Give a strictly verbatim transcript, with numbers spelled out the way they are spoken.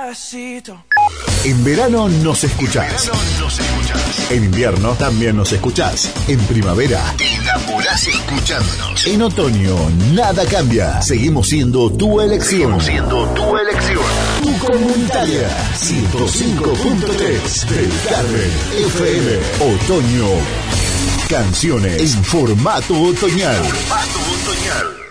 despacito. En verano nos escuchás. En verano nos escuchás. En invierno también nos escuchás. En primavera te enamorás escuchándonos. En otoño nada cambia. Seguimos siendo tu elección. Seguimos siendo tu elección. Tu comunitaria. ciento cinco punto tres del Carmen F M. Otoño. Canciones en formato otoñal. Formato otoñal.